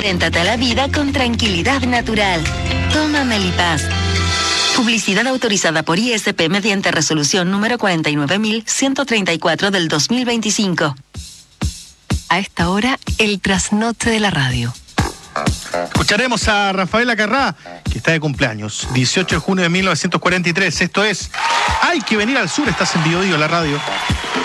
Enfréntate a la vida con tranquilidad natural. Toma Melipaz. Publicidad autorizada por ISP mediante resolución número 49.134 del 2025. A esta hora, el trasnoche de la radio. Escucharemos a Rafaela Carrá, que está de cumpleaños, 18 de junio de 1943. Esto es Hay que venir al sur, estás en Biobío, la radio.